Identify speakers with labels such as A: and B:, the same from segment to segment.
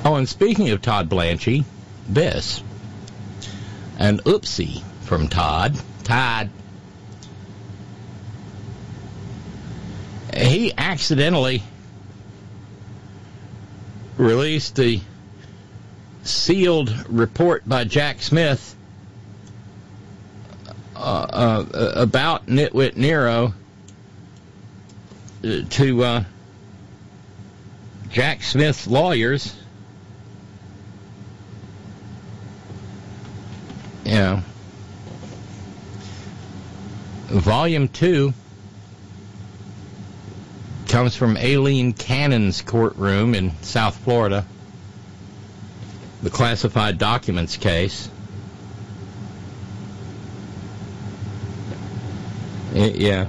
A: Oh, and speaking of Todd Blanchie, this. An oopsie from Todd. He accidentally released the sealed report by Jack Smith about Nitwit Nero to Jack Smith's lawyers. Yeah. Volume 2 comes from Aileen Cannon's courtroom in South Florida. The classified documents case. Yeah.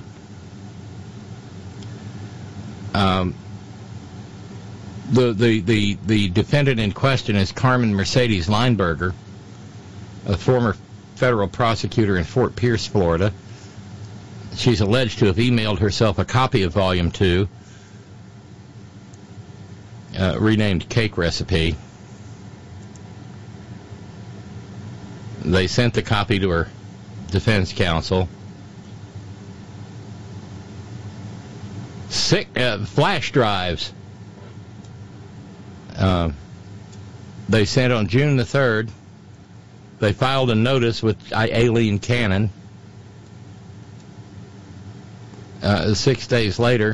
A: The defendant in question is Carmen Mercedes Lineberger, a former federal prosecutor in Fort Pierce, Florida. She's alleged to have emailed herself a copy of Volume 2, renamed Cake Recipe. They sent the copy to her defense counsel. Flash drives. They sent on June the 3rd. They filed a notice with Aileen Cannon. 6 days later,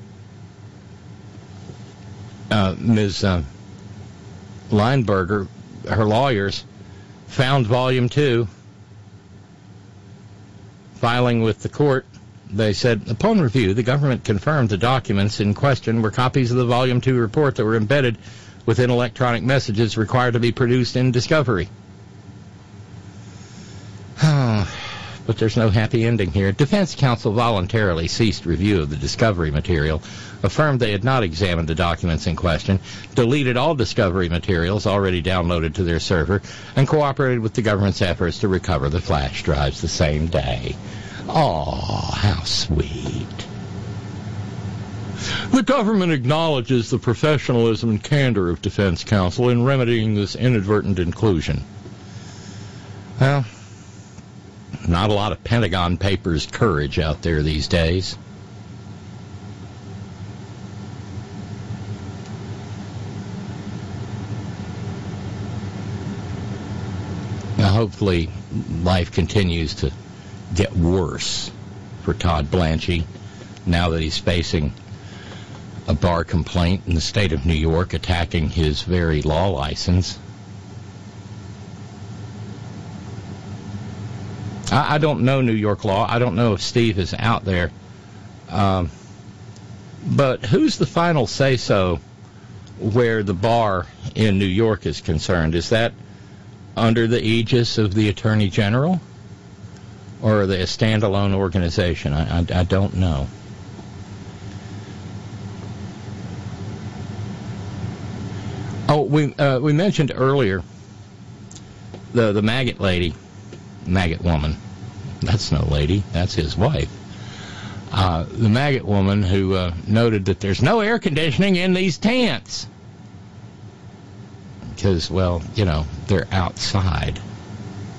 A: Ms. Lineberger, her lawyers, found Volume 2. Filing with the court, they said, upon review, the government confirmed the documents in question were copies of the Volume 2 report that were embedded within electronic messages required to be produced in discovery. But there's no happy ending here. Defense counsel voluntarily ceased review of the discovery material, affirmed they had not examined the documents in question, deleted all discovery materials already downloaded to their server, and cooperated with the government's efforts to recover the flash drives the same day. Oh, how sweet. The government acknowledges the professionalism and candor of defense counsel in remedying this inadvertent inclusion. Well, not a lot of Pentagon Papers courage out there these days. Now, hopefully, life continues to get worse for Todd Blanchie now that he's facing a bar complaint in the state of New York attacking his very law license. I don't know New York law. I don't know if Steve is out there. But who's the final say-so where the bar in New York is concerned? Is that under the aegis of the Attorney General? Or are they a standalone organization? I don't know. Oh, we mentioned earlier the maggot lady. Maggot woman. That's no lady. That's his wife. The maggot woman who noted that there's no air conditioning in these tents. Because, well, you know, they're outside.